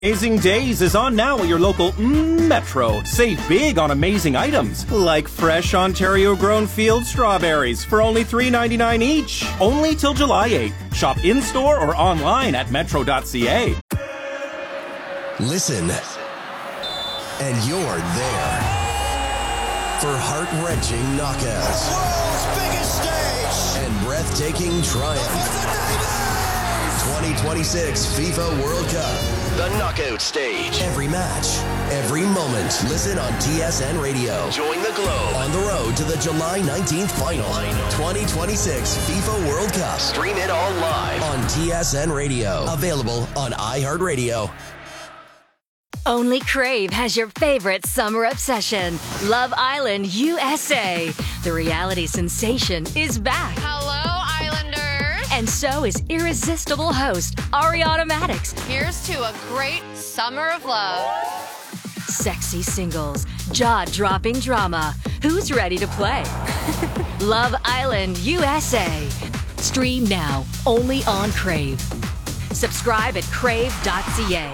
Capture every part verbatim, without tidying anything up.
Amazing Days is on now at your local mm, Metro. Save big on amazing items, like fresh Ontario-grown field strawberries for only three ninety-nine each. Only till July eighth. Shop in-store or online at metro dot c a. Listen, and you're there for heart-wrenching knockouts. World's biggest stage! And breathtaking triumph. twenty twenty-six FIFA World Cup. The knockout stage. Every match, every moment. Listen on T S N Radio. Join the Globe on the road to the July nineteenth final. twenty twenty-six FIFA World Cup. Stream it all live on T S N Radio. Available on iHeartRadio. Only Crave has your favorite summer obsession. Love Island U S A. The reality sensation is back. Hello, Islanders. And so is irresistible host Ariana Madix. Here's to a great summer of love. Sexy singles, jaw-dropping drama. Who's ready to play? Love Island U S A. Stream now, only on Crave. Subscribe at crave dot c a.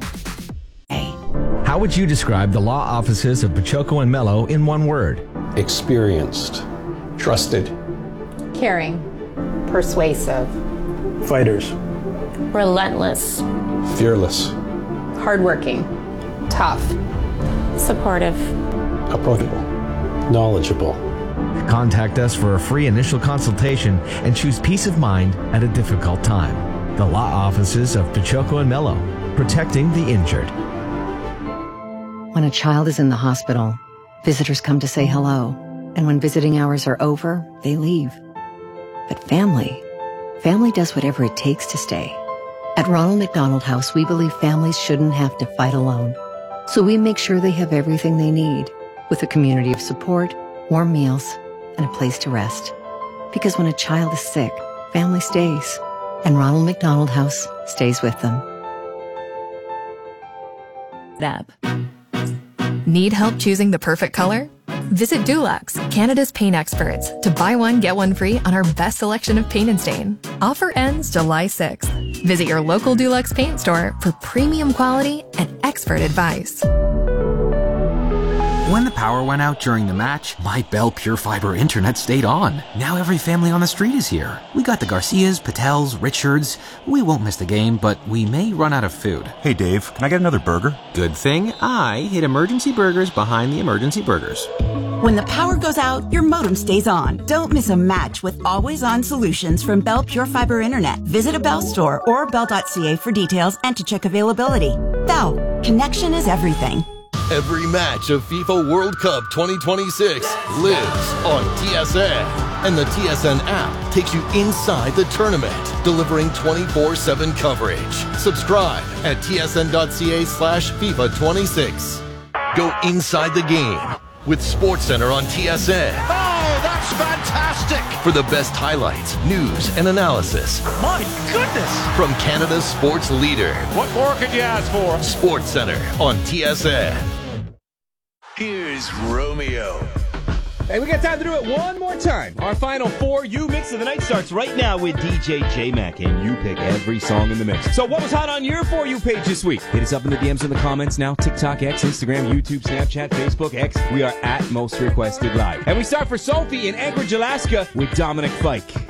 How would you describe the law offices of Pachoco and Mello in one word? Experienced, trusted, caring, persuasive, fighters, relentless, fearless, hardworking, tough, supportive, approachable, knowledgeable. Contact us for a free initial consultation and choose peace of mind at a difficult time. The law offices of Pachoco and Mello, protecting the injured. When a child is in the hospital, visitors come to say hello, and when visiting hours are over, they leave. But family, family does whatever it takes to stay. At Ronald McDonald House, we believe families shouldn't have to fight alone. So we make sure they have everything they need, with a community of support, warm meals, and a place to rest. Because when a child is sick, family stays, and Ronald McDonald House stays with them. App. Need help choosing the perfect color? Visit Dulux, Canada's paint experts, to buy one, get one free on our best selection of paint and stain. Offer ends July sixth. Visit your local Dulux paint store for premium quality and expert advice. When the power went out during the match, my Bell Pure Fiber internet stayed on. Now every family on the street is here. We got the Garcias, Patels, Richards. We won't miss the game, but we may run out of food. Hey Dave, can I get another burger? Good thing I hid emergency burgers behind the emergency burgers. When the power goes out, your modem stays on. Don't miss a match with always-on solutions from Bell Pure Fiber Internet. Visit a Bell store or bell dot c a for details and to check availability. Bell, connection is everything. Every match of FIFA World Cup twenty twenty-six lives on T S N. And the T S N app takes you inside the tournament, delivering twenty-four seven coverage. Subscribe at t s n dot c a slash FIFA twenty-six. Go inside the game with SportsCenter on T S N. Oh, that's fantastic! For the best highlights, news, and analysis. My goodness! From Canada's sports leader. What more could you ask for? SportsCenter on T S N. Here's Romeo. Hey, we got time to do it one more time. Our final four You Mix of the Night starts right now with D J J-Mac, and you pick every song in the mix. So what was hot on your For You page this week? Hit us up in the D Ms in the comments now. TikTok, X, Instagram, YouTube, Snapchat, Facebook, X. We are at Most Requested Live. And we start for Sophie in Anchorage, Alaska with Dominic Fike.